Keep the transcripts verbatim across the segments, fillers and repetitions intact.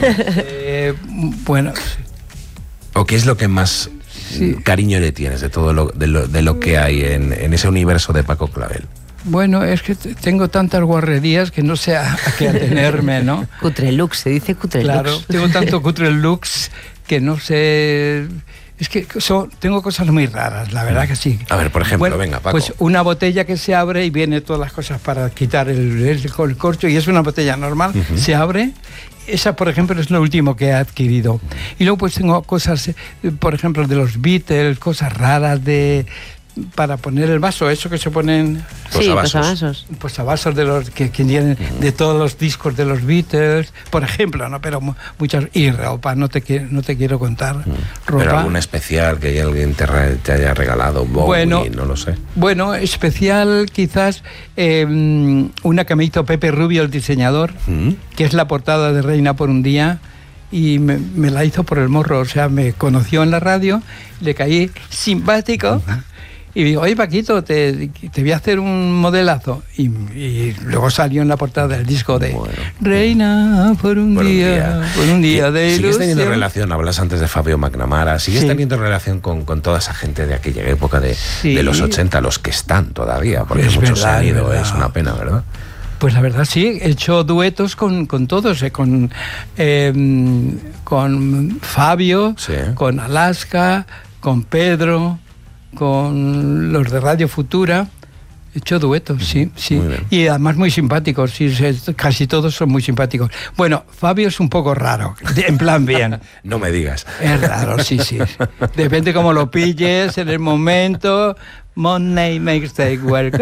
eh, bueno. ¿O qué es lo que más sí. cariño le tienes de todo lo, de lo, de lo que hay en, en ese universo de Paco Clavel? Bueno, es que tengo tantas guarrerías que no sé a, a qué atenerme, ¿no? Cutrelux, se dice Cutrelux. Claro, tengo tanto Cutrelux que no sé... Es que so, tengo cosas muy raras, la verdad que sí. A ver, por ejemplo, bueno, venga, Paco. Pues una botella que se abre y viene todas las cosas para quitar el, el, el corcho, y es una botella normal, uh-huh. se abre. Esa, por ejemplo, es lo último que he adquirido. Y luego pues tengo cosas, por ejemplo, de los Beatles, cosas raras de... para poner el vaso, eso que se ponen... Sí, posavasos. Posavasos de los que, que tienen uh-huh. de todos los discos de los Beatles, por ejemplo, ¿no? Pero muchas... Y ropa, no te, quiero, no te quiero contar. Uh-huh. Ropa. Pero alguna especial que alguien te, re, te haya regalado, Bowie, bueno, no lo sé. Bueno, especial quizás eh, una que me hizo Pepe Rubio, el diseñador, uh-huh. que es la portada de Reina por un día, y me, me la hizo por el morro, o sea, me conoció en la radio, le caí simpático... Uh-huh. Y digo, oye Paquito, te, te voy a hacer un modelazo. Y, y luego salió en la portada del disco de bueno, Reina por un, por día, un día, por un día de ilusión. ¿Sigues teniendo relación? Hablas antes de Fabio McNamara. ¿Sigues sí. teniendo relación con, con toda esa gente de aquella época de, sí. de los ochenta, los que están todavía? Porque es muchos verdad, se han ido, es, es una pena, ¿verdad? Pues la verdad sí, he hecho duetos con, con todos, eh, con, eh, con Fabio, sí. con Alaska, con Pedro... con los de Radio Futura, he hecho duetos, sí, sí. Y además muy simpáticos, sí, casi todos son muy simpáticos. Bueno, Fabio es un poco raro, en plan bien. No me digas. Es raro, sí, sí. Depende cómo lo pilles, en el momento. Money makes the world.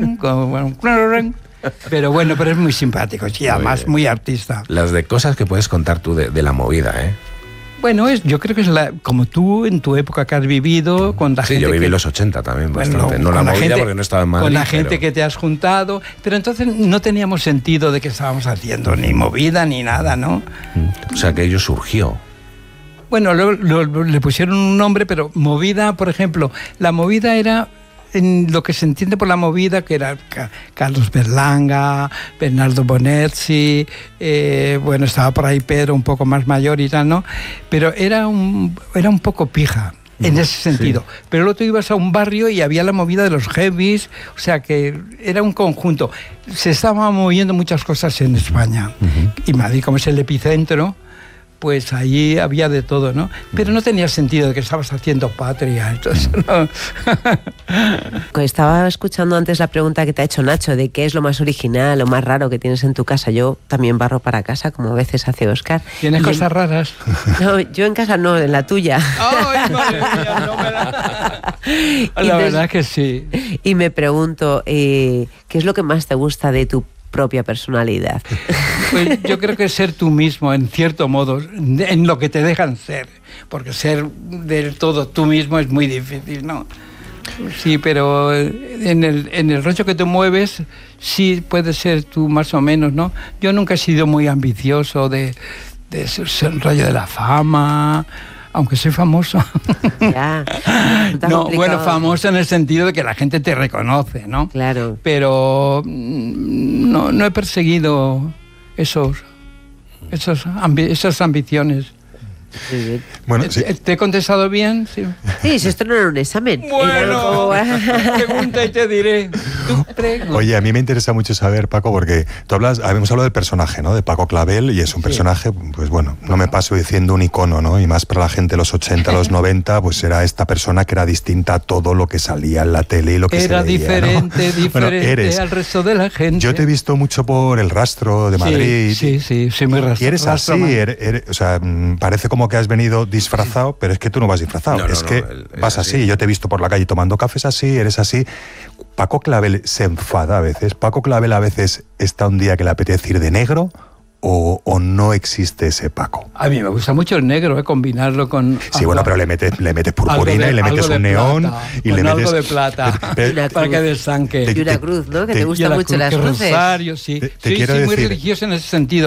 Pero bueno, pero es muy simpático, y además muy artista. Las de cosas que puedes contar tú de, de la movida, ¿eh? Bueno, es, yo creo que es la, como tú en tu época que has vivido con la sí, gente. Sí, yo viví que, los ochenta también, bastante. Bueno, no la, la movida gente, porque no estaba en Madrid. Con la gente pero... que te has juntado, pero entonces no teníamos sentido de que estábamos haciendo ni movida ni nada, ¿no? O sea, que ello surgió. Bueno, lo, lo, lo, le pusieron un nombre, pero movida, por ejemplo, la movida era... en lo que se entiende por la movida, que era Carlos Berlanga, Bernardo Bonerzi, eh, bueno, estaba por ahí Pedro un poco más mayor y tal, ¿no? Pero era un, era un poco pija en ese sentido. Sí. Pero luego tú ibas a un barrio y había la movida de los heavies, o sea que era un conjunto. Se estaban moviendo muchas cosas en España. Uh-huh. Y Madrid, como es el epicentro, pues allí había de todo, ¿no? Pero no tenía sentido de que estabas haciendo patria, entonces no. Estaba escuchando antes la pregunta que te ha hecho Nacho de qué es lo más original, lo más raro que tienes en tu casa. Yo también barro para casa, como a veces hace Óscar. ¿Tienes y cosas en... raras? No, yo en casa no, en la tuya. ¡Ay, madre mía! No me la... La Entonces, verdad es que sí. Y me pregunto, eh, ¿qué es lo que más te gusta de tu propia personalidad? Pues yo creo que ser tú mismo, en cierto modo, en lo que te dejan ser, porque ser del todo tú mismo es muy difícil, ¿no? Sí, pero en el, en el rollo que te mueves, sí puedes ser tú más o menos, ¿no? Yo nunca he sido muy ambicioso de, de ser, ser el rollo de la fama... Aunque soy famoso. Ya, no, bueno, famoso en el sentido de que la gente te reconoce, ¿no? Claro. Pero no, no he perseguido esos, esos ambi- esas ambiciones. Sí. Bueno, sí. ¿Te, ¿Te he contestado bien? Sí, sí, si esto no era un examen. Bueno, pregunta y te diré. Oye, a mí me interesa mucho saber, Paco, porque tú hablas, hemos hablado del personaje, ¿no? De Paco Clavel, y es un personaje, sí. Pues bueno, no me paso diciendo un icono, ¿no? Y más para la gente de los ochenta, los noventa, pues era esta persona que era distinta a todo lo que salía en la tele y lo que era se veía, diferente, ¿no? diferente bueno, eres, al resto de la gente. Yo te he visto mucho por El Rastro de Madrid. Sí, sí, sí, soy muy rastro. Y eres así, eres, eres, o sea, parece como que has venido disfrazado, pero es que tú no vas disfrazado, no, no, es que no, él, vas así. así. Yo te he visto por la calle tomando cafés así, eres así. Paco Clavel se enfada a veces. Paco Clavel a veces está un día que le apetece ir de negro. O, ¿O no existe ese Paco? A mí me gusta mucho el negro, ¿eh? Combinarlo con... Sí, algo, bueno, pero le metes, le metes purpurina de, y le metes un neón plata, y le metes... algo de plata, pero, para que desanque. Y una cruz, ¿no? Que te, te gusta mucho cruz, las cruces. Rosario, sí. Te, te sí, quiero sí, decir, muy religioso en ese sentido.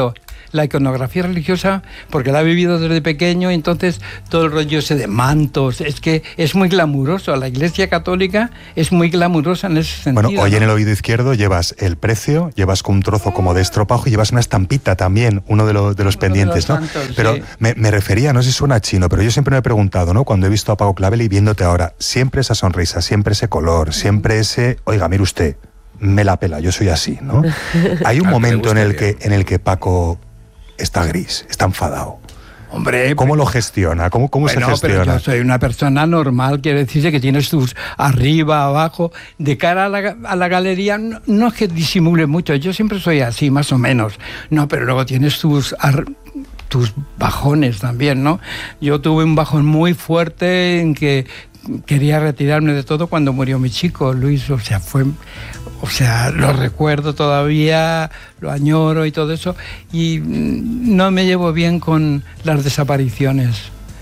la iconografía religiosa, porque la he vivido desde pequeño, entonces todo el rollo ese de mantos, es que es muy glamuroso. La Iglesia Católica es muy glamurosa en ese sentido. Bueno, hoy ¿no? en el oído izquierdo llevas el precio, llevas un trozo como de estropajo y llevas una estampita también, uno de, lo, de los uno pendientes, de los ¿no? Santos, pero sí. me, me refería, no sé si suena chino, pero yo siempre me he preguntado, ¿no? Cuando he visto a Paco Clavel y viéndote ahora, siempre esa sonrisa, siempre ese color, siempre ese, oiga, mire usted, me la pela, yo soy así, ¿no? Hay un momento en el que en el que Paco está gris, está enfadado. Hombre, ¿cómo lo gestiona? ¿Cómo, cómo bueno, se gestiona? Pero yo soy una persona normal, quiere decirse que tienes tus arriba, abajo, de cara a la, a la galería, no, no es que disimule mucho, yo siempre soy así, más o menos, no, pero luego tienes tus ar, tus bajones también, ¿no? Yo tuve un bajón muy fuerte en que quería retirarme de todo cuando murió mi chico, Luis, o sea, fue, o sea, lo recuerdo todavía, lo añoro y todo eso, y no me llevo bien con las desapariciones.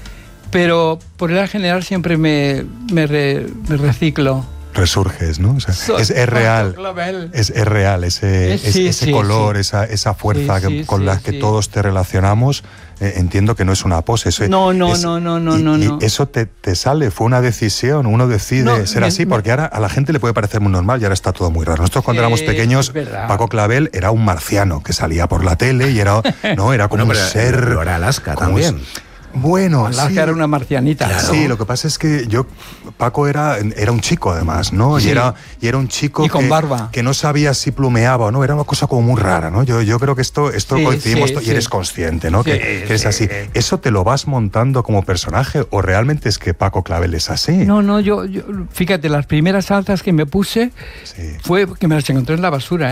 Pero por el general siempre me, me, re, me reciclo. Resurges, ¿no? O sea, so, es, es real, es, es real ese, es, sí, ese sí, color, sí. Esa, esa fuerza sí, que, sí, con sí, la que sí. todos te relacionamos. Eh, entiendo que no es una pose. Eso no, no, es, no, no, no, y, no, y no. eso te, te sale, fue una decisión, uno decide no, ser me, así, porque ahora a la gente le puede parecer muy normal y ahora está todo muy raro. Nosotros cuando eh, éramos pequeños, Paco Clavel era un marciano que salía por la tele y era, no, era como bueno, un ser... Pero era Alaska también. Un, Bueno, Alaska sí. era una marcianita. Claro. Sí, lo que pasa es que yo, Paco era, era un chico además, ¿no? Sí. Y, era, y era un chico y con que, barba. que no sabía si plumeaba o no, era una cosa como muy rara, ¿no? Yo, yo creo que esto, esto sí, coincidimos sí, y sí. eres consciente, ¿no? Sí, que, que es así. Sí. ¿Eso te lo vas montando como personaje o realmente es que Paco Clavel es así? No, no, yo, yo fíjate, las primeras alzas que me puse sí. fue que me las encontré en la basura,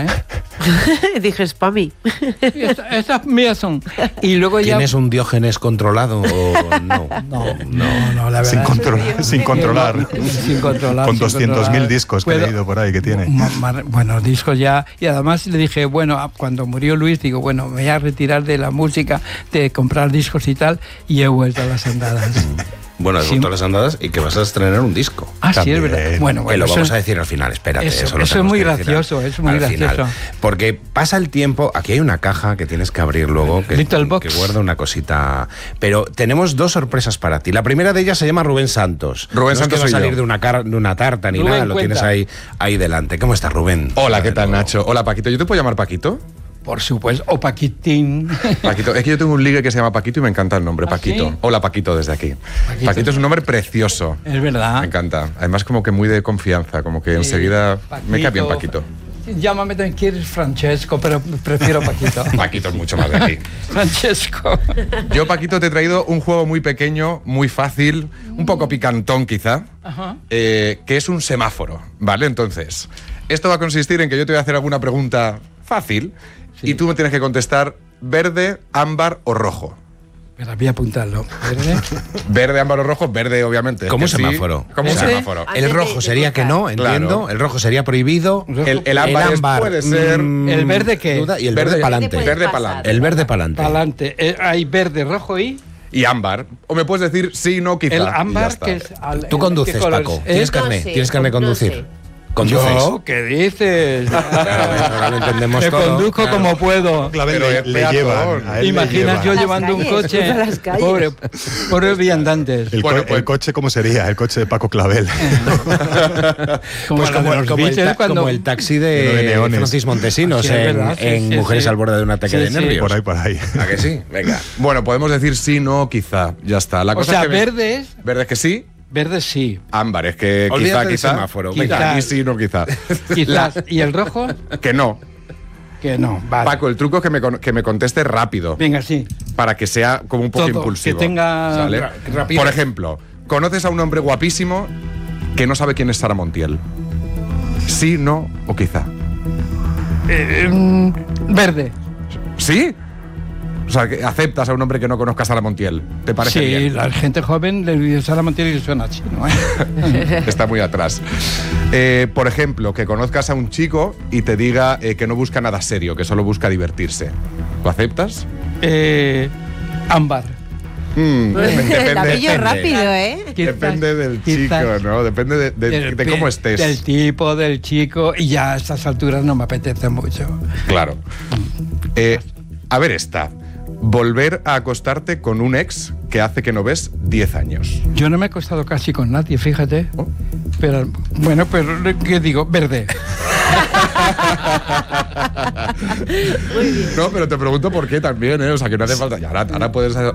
¿eh? Dije, es para mí. Estas mías son. Y luego ya... ¿Tienes un Diógenes controlado o no? No, no, no, la verdad. Sin, controlar, sin controlar. Sin controlar. Con doscientos mil discos que he leído por ahí que tiene. Bueno, discos ya. Y además le dije, bueno, cuando murió Luis, digo, bueno, me voy a retirar de la música, de comprar discos y tal, y he vuelto a las andadas. Bueno, has vuelto a las andadas y que vas a estrenar un disco. Ah, también. Sí, es verdad. Bueno, bueno, que lo eso, vamos a decir al final, espérate. Eso, eso, eso es muy gracioso, es muy gracioso. Final. Porque pasa el tiempo, aquí hay una caja que tienes que abrir luego, que, Little Box. que guarda una cosita. Pero tenemos dos sorpresas para ti. La primera de ellas se llama Rubén Santos. Rubén no Santos es que va a salir yo. de una, car de una tarta ni Rubén, nada, lo cuenta. tienes ahí, ahí delante. ¿Cómo estás, Rubén? Hola, ¿qué tal, Nacho? Hola, Paquito. ¿Yo te puedo llamar Paquito? Por supuesto, o Paquitín. Paquito, es que yo tengo un ligue que se llama Paquito y me encanta el nombre, ¿Ah, Paquito. sí? Hola, Paquito, desde aquí. Paquito. Paquito es un nombre precioso. Es verdad. Me encanta. Además, como que muy de confianza, como que sí, enseguida Paquito. Me cae bien Paquito. Llámame también, quieres Francesco, pero prefiero Paquito. Paquito es mucho más de aquí. Francesco. Yo, Paquito, te he traído un juego muy pequeño, muy fácil, un poco picantón quizá, Ajá. Eh, que es un semáforo, ¿vale? Entonces, esto va a consistir en que yo te voy a hacer alguna pregunta fácil sí. y tú me tienes que contestar verde, ámbar o rojo. Pero voy a apuntarlo. ¿Verde? Verde, ámbar o rojo, verde obviamente. Como un semáforo. Sí, como un semáforo. El rojo sería que no, entiendo. Claro. El rojo sería prohibido. El, el ámbar, el ámbar es, puede ser... Mm, ¿El verde qué? Y el verde, verde pa'lante. Verde pa'lante. El verde pa'lante. Pa'lante. Eh, hay verde, rojo y... Y ámbar. O me puedes decir sí, no, quizá. El ámbar que es... Al, Tú conduces, Paco. ¿Tienes carnet? Sí, ¿Tienes carnet de conducir? No sé. ¿Conduces? ¿Yo? ¿Qué dices? Ahora lo entendemos Me todo. conduzco claro. como puedo. Clavel le, le llevan. A él Imaginas le yo llevan. llevando calles, un coche. Pobre, Pobre, pobres viandantes. El, Bueno, co pues, el coche, ¿cómo sería? El coche de Paco Clavel. Como, pues como, los como, el Beatles, ta cuando... como el taxi de, de neones. Francis Montesinos Sí, es en, verdad, sí, en sí, Mujeres sí. al borde de un ataque Sí, de sí. nervios. Por ahí, por ahí. ¿A que sí? Venga. Bueno, podemos decir sí, no, quizá. Ya está. La O cosa sea, es que verde es... Verde es que sí. Verde sí. Ámbar es que Olvídate quizá, del quizá. semáforo. Quizá. Venga, y sí, no, quizá. Quizás. ¿Y el rojo? Que no. Que no. Vale. Paco, el truco es que me, que me conteste rápido. Venga, sí. Para que sea como un poco Todo, impulsivo. que tenga ¿sale? ra- rapidez. Por ejemplo, conoces a un hombre guapísimo que no sabe quién es Sara Montiel. Sí, no o quizá. Eh, mm, verde. ¿Sí? O sea, que aceptas a un hombre que no conozca a Sara Montiel. ¿Te parece Sí, bien? la gente joven le dice Sara Montiel y suena chino, ¿eh? Está muy atrás. Eh, por ejemplo, que conozcas a un chico y te diga eh, que no busca nada serio, que solo busca divertirse. ¿Lo aceptas? eh, ámbar. Mm, depende, La pillo depende. rápido, ¿eh? Quizás, Depende del quizás. chico, ¿no? Depende de, de- Del de pi- cómo estés. Del tipo, del chico. Y ya a estas alturas no me apetece mucho. Claro. Eh, a ver esta. volver a acostarte con un ex que hace que no ves diez años. Yo no me he acostado casi con nadie, fíjate. Oh. Pero, bueno, pero, ¿qué digo? Verde. No, pero te pregunto por qué también, ¿eh? O sea, que no hace falta. Y ahora, ahora puedes